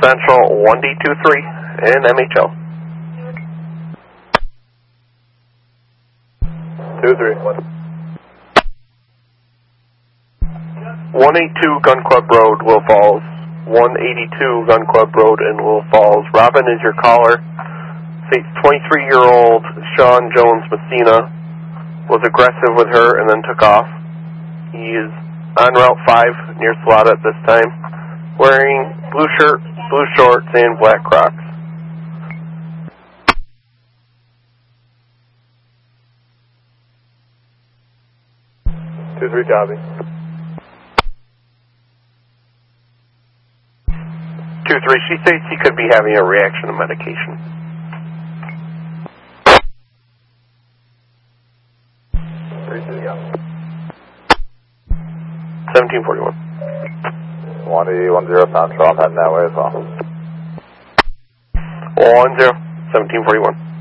Central 1D23 and MHL. 2-3. 182 Gun Club Road, Will Falls. 182 Gun Club Road in Will Falls. Robin is your caller. 23-year-old Sean Jones Messina was aggressive with her and then took off. He is on Route 5 near Salata at this time, wearing blue shirt, blue shorts, and black Crocs. Two, three, copy. 2-3, she states he could be having a reaction to medication. 1741. 110 Central, I'm heading that way as well. 10, 1741.